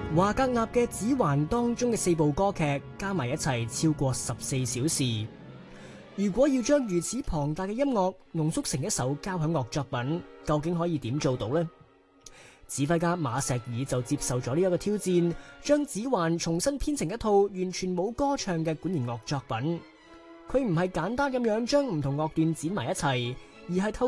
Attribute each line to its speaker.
Speaker 1: 華格納嘅《指環》當中嘅4部歌劇加埋一齊超過14小時。如果要將如此龐大嘅音樂濃縮成一首交響樂作品，究竟可以點做到呢？指揮家馬錫爾就接受咗呢一個挑戰，將《指環》重新編成一套完全冇歌唱嘅管弦樂作品。佢唔係簡單咁樣將唔同樂段剪埋一齊，而係透